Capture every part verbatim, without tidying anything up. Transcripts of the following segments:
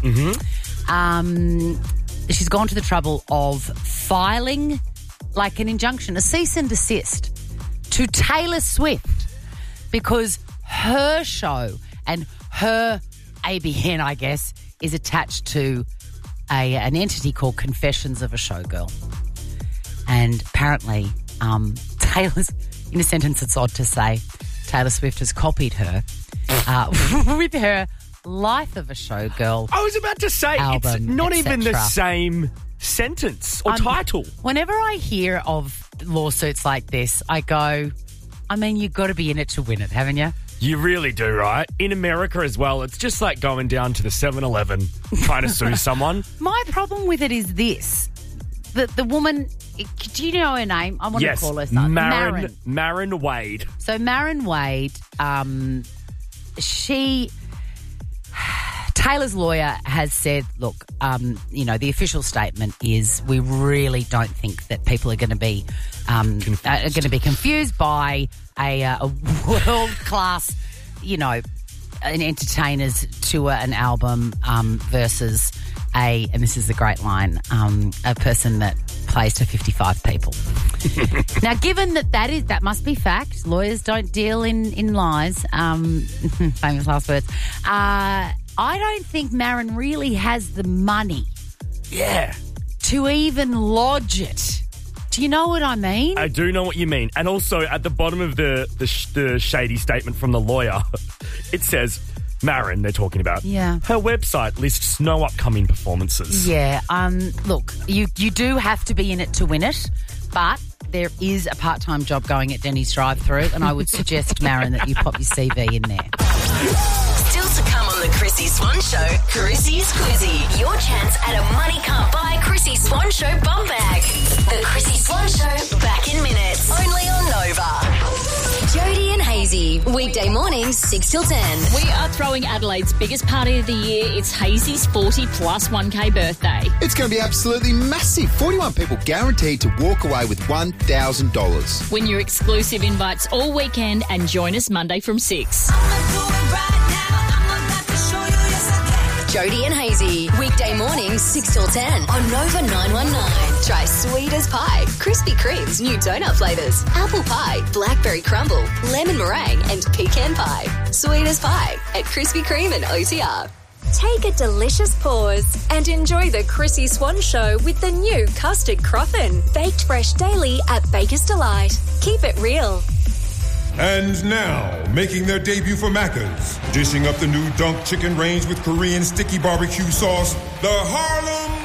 Mm-hmm. Um, she's gone to the trouble of filing like an injunction, a cease and desist to Taylor Swift because her show and her A B N, I guess, is attached to a an entity called Confessions of a Showgirl. And apparently, um, Taylor's, in a sentence it's odd to say, Taylor Swift has copied her uh, with her Life of a Showgirl I was about to say, album, it's not even the et cetera. same sentence or Um, title. Whenever I hear of lawsuits like this, I go, I mean, you've got to be in it to win it, haven't you? You really do, right? In America as well, it's just like going down to the seven eleven trying to sue someone. My problem with it is this. The, the woman, do you know her name? I want Yes, to call her something. Marin, Marin Wade. So Marin Wade, um, she... Taylor's lawyer has said, look, um, you know, the official statement is we really don't think that people are going to be um, are going to be confused by a, uh, a world-class, you know, an entertainer's tour and album um, versus a, and this is the great line, um, a person that plays to fifty-five people. Now, given that that is that must be fact, lawyers don't deal in in lies. Um, famous last words. Uh, I don't think Marin really has the money. Yeah. To even lodge it. Do you know what I mean? I do know what you mean. And also at the bottom of the the, sh- the shady statement from the lawyer, it says, Marin, they're talking about. Yeah. Her website lists no upcoming performances. Yeah. Um. Look, you, you do have to be in it to win it, but there is a part-time job going at Denny's drive-thru, and I would suggest, Marin, that you pop your C V in there. Still to come on the Chrissy Swan Show, Chrissy's Quizzy. Your chance at a money can't buy Chrissy Swan Show bum bag. The Chrissy Swan Show, back in minutes. Only on Nova. Jody and Hazy, weekday mornings, six till ten. We are throwing Adelaide's biggest party of the year. It's Hazy's forty plus one K birthday. It's going to be absolutely massive. forty-one people guaranteed to walk away with one thousand dollars. Win your exclusive invites all weekend and join us Monday from six. Jody and Hazy, weekday mornings, six till ten on Nova nine one nine. Try sweet as pie, Krispy Kreme's new donut flavours, apple pie, blackberry crumble, lemon meringue and pecan pie. Sweet as pie at Krispy Kreme and O T R. Take a delicious pause and enjoy the Chrissy Swan Show with the new custard croffin. Baked fresh daily at Baker's Delight. Keep it real. And now, making their debut for Macca's, dishing up the new Dunk Chicken range with Korean sticky barbecue sauce, the Harlem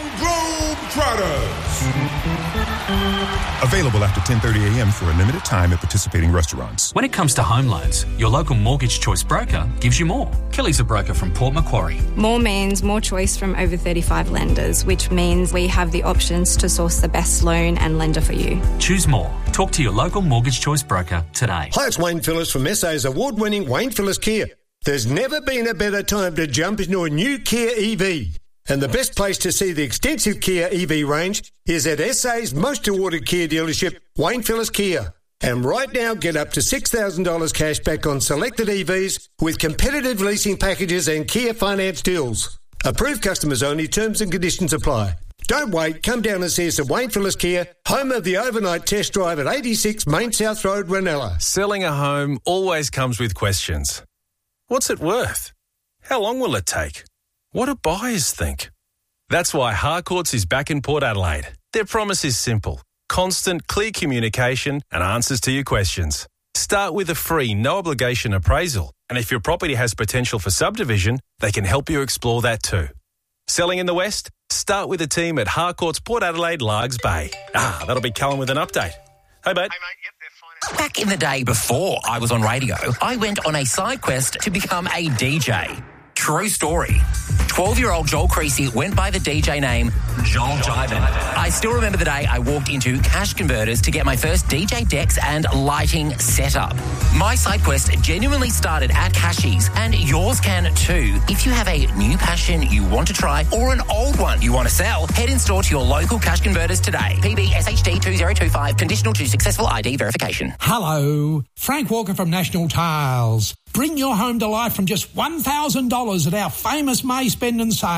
Globetrotters. Available after ten thirty a.m. for a limited time at participating restaurants. When it comes to home loans, your local Mortgage Choice broker gives you more. Kelly's a broker from Port Macquarie. More means more choice from over thirty-five lenders, which means we have the options to source the best loan and lender for you. Choose more. Talk to your local Mortgage Choice broker today. Hi, it's Wayne Phillips from S A's award-winning Wayne Phillips Kia. There's never been a better time to jump into a new Kia E V. And the best place to see the extensive Kia E V range is at S A's most awarded Kia dealership, Wayne Phillips Kia. And right now, get up to six thousand dollars cash back on selected E Vs with competitive leasing packages and Kia finance deals. Approved customers only, terms and conditions apply. Don't wait, come down and see us at Wayne Phillips Kia, home of the overnight test drive at eighty-six Main South Road, Ranella. Selling a home always comes with questions. What's it worth? How long will it take? What do buyers think? That's why Harcourts is back in Port Adelaide. Their promise is simple. Constant, clear communication and answers to your questions. Start with a free, no-obligation appraisal. And if your property has potential for subdivision, they can help you explore that too. Selling in the West? Start with a team at Harcourts Port Adelaide, Largs Bay. Ah, that'll be Callum with an update. Hey, mate. Hey, mate. Yep, they're fine. Back in the day before I was on radio, I went on a side quest to become a D J. True story. twelve-year-old Joel Creasy went by the D J name Joel Jivin. I still remember the day I walked into Cash Converters to get my first D J decks and lighting setup. My side quest genuinely started at Cashies, and yours can too. If you have a new passion you want to try or an old one you want to sell, head in store to your local Cash Converters today. P B S H D two zero two five, conditional to successful I D verification. Hello, Frank Walker from National Tiles. Bring your home to life from just one thousand dollars at our famous May Spend and Save.